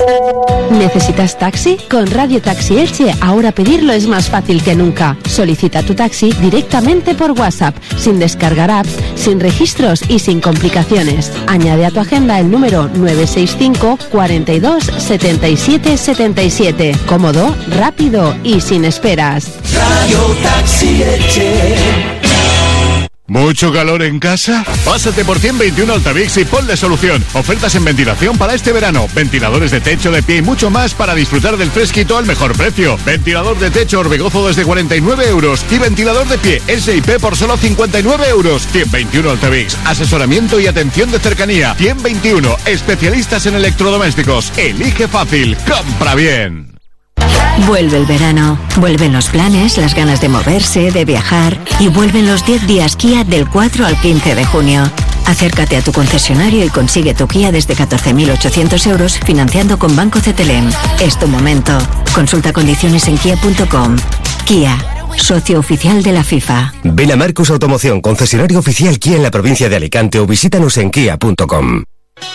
¿Necesitas taxi? Con Radio Taxi Elche ahora pedirlo es más fácil que nunca. Solicita tu taxi directamente por WhatsApp, sin descargar apps, sin registros y sin complicaciones. Añade a tu agenda el número 965 42 77 77. Cómodo, rápido y sin esperas. Radio Taxi Elche. ¿Mucho calor en casa? Pásate por 121 Altavix y ponle solución. Ofertas en ventilación para este verano. Ventiladores de techo, de pie y mucho más para disfrutar del fresquito al mejor precio. Ventilador de techo Orbegozo desde 49 euros y ventilador de pie S&P por solo 59 euros. 121 Altavix. Asesoramiento y atención de cercanía. 121. Especialistas en electrodomésticos. Elige fácil. Compra bien. Vuelve el verano, vuelven los planes, las ganas de moverse, de viajar y vuelven los 10 días Kia del 4 al 15 de junio. Acércate a tu concesionario y consigue tu Kia desde 14.800 euros financiando con Banco CTLM. Es tu momento. Consulta condiciones en kia.com. Kia, socio oficial de la FIFA. Ven a Marcus Automoción, concesionario oficial Kia en la provincia de Alicante o visítanos en kia.com.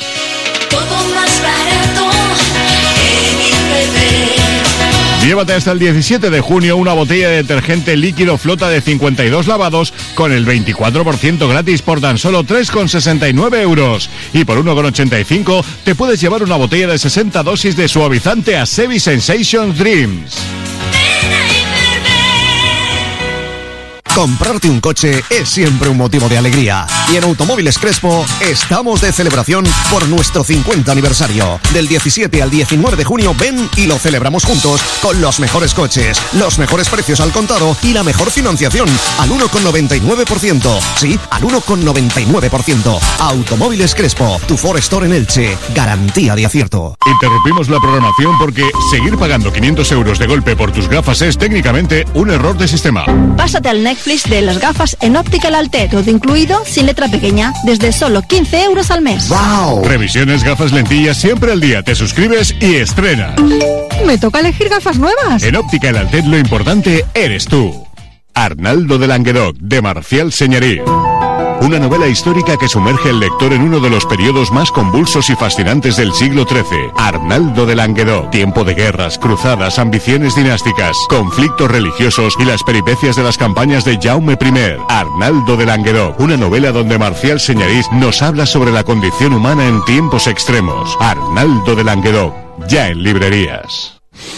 Llévate hasta el 17 de junio una botella de detergente líquido Flota de 52 lavados con el 24% gratis por tan solo 3,69 euros. Y por 1,85 te puedes llevar una botella de 60 dosis de suavizante Asevi Sensation Dreams. Comprarte un coche es siempre un motivo de alegría. Y en Automóviles Crespo estamos de celebración por nuestro 50 aniversario. Del 17 al 19 de junio ven y lo celebramos juntos con los mejores coches, los mejores precios al contado y la mejor financiación al 1,99%. Sí, al 1,99%. Automóviles Crespo, tu Ford Store en Elche. Garantía de acierto. Interrumpimos la programación porque seguir pagando 500 euros de golpe por tus gafas es técnicamente un error de sistema. Pásate al Netflix de las gafas en Optical Alté, todo incluido, sin letra pequeña, desde solo 15 euros al mes. ¡Wow! Revisiones, gafas, lentillas, siempre al día. Te suscribes y estrenas. Me toca elegir gafas nuevas. En Optical Alté lo importante eres tú. Arnaldo de Languedoc, de Marcial Señerí. Una novela histórica que sumerge al lector en uno de los periodos más convulsos y fascinantes del siglo XIII. Arnaldo de Languedoc. Tiempo de guerras, cruzadas, ambiciones dinásticas, conflictos religiosos y las peripecias de las campañas de Jaume I. Arnaldo de Languedoc. Una novela donde Marcial Señerís nos habla sobre la condición humana en tiempos extremos. Arnaldo de Languedoc. Ya en librerías.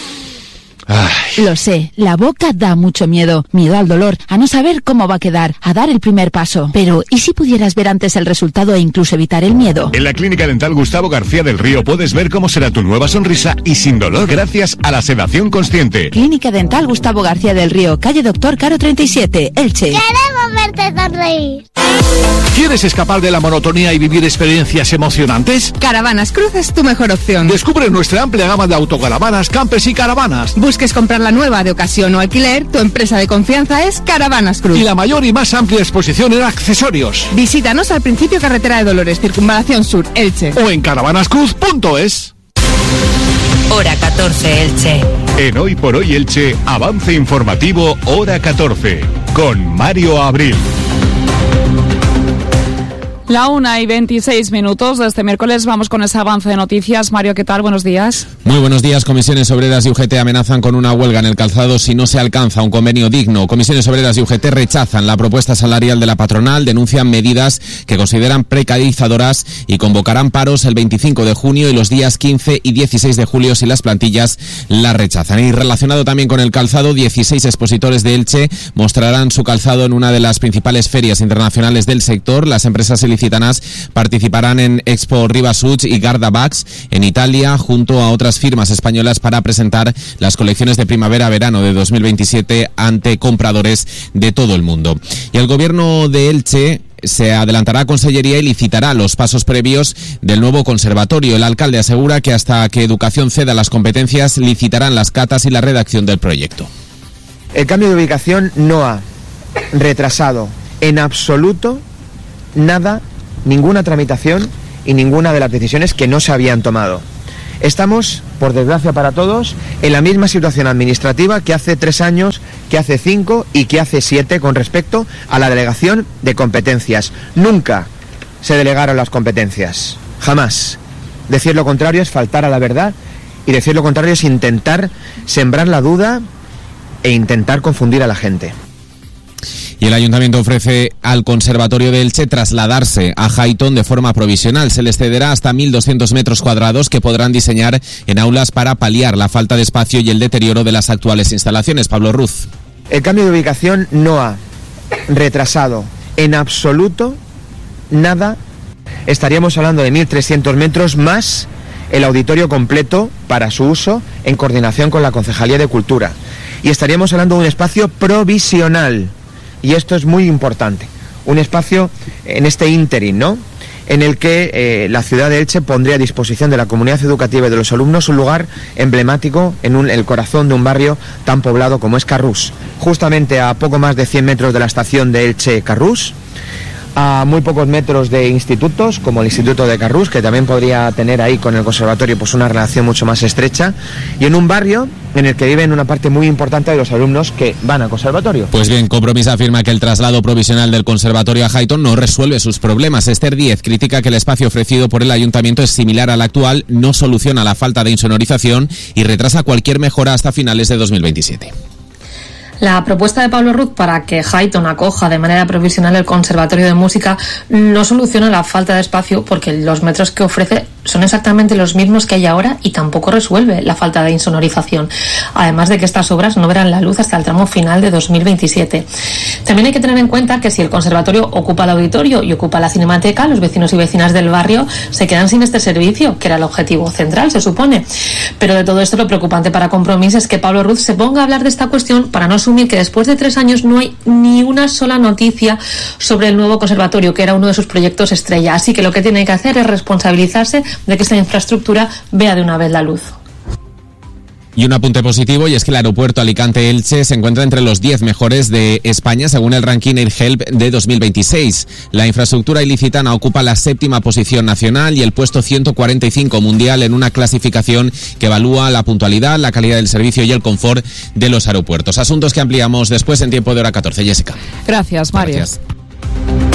Ay. Lo sé, la boca da mucho miedo. Miedo al dolor, a no saber cómo va a quedar, a dar el primer paso. Pero, ¿y si pudieras ver antes el resultado e incluso evitar el miedo? En la Clínica Dental Gustavo García del Río puedes ver cómo será tu nueva sonrisa y sin dolor gracias a la sedación consciente. Clínica Dental Gustavo García del Río, calle Doctor Caro 37, Elche. ¡Queremos verte sonreír! ¿Quieres escapar de la monotonía y vivir experiencias emocionantes? Caravanas Cruz es tu mejor opción. Descubre nuestra amplia gama de autocaravanas, campers y caravanas. Busques comprar la nueva de ocasión o alquiler, tu empresa de confianza es Caravanas Cruz. Y la mayor y más amplia exposición en accesorios. Visítanos al principio Carretera de Dolores, Circunvalación Sur, Elche. O en caravanascruz.es. Hora 14, Elche. En Hoy por Hoy Elche, avance informativo Hora 14, con Mario Abril. La 1:26 de este miércoles vamos con ese avance de noticias. Mario, ¿qué tal? Buenos días. Muy buenos días. Comisiones Obreras y UGT amenazan con una huelga en el calzado si no se alcanza un convenio digno. Comisiones Obreras y UGT rechazan la propuesta salarial de la patronal, denuncian medidas que consideran precarizadoras y convocarán paros el 25 de junio y los días 15 y 16 de julio si las plantillas la rechazan. Y relacionado también con el calzado, 16 expositores de Elche mostrarán su calzado en una de las principales ferias internacionales del sector. Las empresas ilicitanas participarán en Expo Rivasuch y Garda Bags en Italia junto a otras firmas españolas para presentar las colecciones de primavera-verano de 2027 ante compradores de todo el mundo. Y el gobierno de Elche se adelantará a Consellería y licitará los pasos previos del nuevo conservatorio. El alcalde asegura que hasta que Educación ceda las competencias licitarán las catas y la redacción del proyecto. El cambio de ubicación no ha retrasado en absoluto nada, ninguna tramitación y ninguna de las decisiones que no se habían tomado. Estamos, por desgracia para todos, en la misma situación administrativa que hace 3 años, que hace 5 y que hace 7 con respecto a la delegación de competencias. Nunca se delegaron las competencias, jamás. Decir lo contrario es faltar a la verdad Y decir lo contrario es intentar sembrar la duda e intentar confundir a la gente. Y el Ayuntamiento ofrece al Conservatorio de Elche trasladarse a Highton de forma provisional. Se les cederá hasta 1.200 metros cuadrados que podrán diseñar en aulas para paliar la falta de espacio y el deterioro de las actuales instalaciones. Pablo Ruz. El cambio de ubicación no ha retrasado en absoluto nada. Estaríamos hablando de 1.300 metros más el auditorio completo para su uso en coordinación con la Concejalía de Cultura. Y estaríamos hablando de un espacio provisional. Y esto es muy importante, un espacio en este ínterin, ¿no?, en el que la ciudad de Elche pondría a disposición de la comunidad educativa y de los alumnos un lugar emblemático en el corazón de un barrio tan poblado como es Carrús, justamente a poco más de 100 metros de la estación de Elche-Carrús, a muy pocos metros de institutos como el Instituto de Carrús, que también podría tener ahí con el conservatorio pues una relación mucho más estrecha, y en un barrio en el que viven una parte muy importante de los alumnos que van al conservatorio. Pues bien, Compromís afirma que el traslado provisional del conservatorio a Highton no resuelve sus problemas. Esther Díez critica que el espacio ofrecido por el ayuntamiento es similar al actual, no soluciona la falta de insonorización y retrasa cualquier mejora hasta finales de 2027. La propuesta de Pablo Ruz para que Highton acoja de manera provisional el Conservatorio de Música no soluciona la falta de espacio porque los metros que ofrece son exactamente los mismos que hay ahora y tampoco resuelve la falta de insonorización. Además de que estas obras no verán la luz hasta el tramo final de 2027. También hay que tener en cuenta que si el conservatorio ocupa el auditorio y ocupa la cinemateca, los vecinos y vecinas del barrio se quedan sin este servicio, que era el objetivo central, se supone. Pero de todo esto lo preocupante para Compromís es que Pablo Ruz se ponga a hablar de esta cuestión para no asumir que después de 3 años no hay ni una sola noticia sobre el nuevo conservatorio, que era uno de sus proyectos estrella. Así que lo que tiene que hacer es responsabilizarse de que esta infraestructura vea de una vez la luz. Y un apunte positivo, y es que el aeropuerto Alicante-Elche se encuentra entre los 10 mejores de España según el ranking AirHelp de 2026. La infraestructura ilicitana ocupa la 7ª posición nacional y el puesto 145 mundial en una clasificación que evalúa la puntualidad, la calidad del servicio y el confort de los aeropuertos. Asuntos que ampliamos después en tiempo de hora 14. Jessica. Gracias, Mario. Gracias.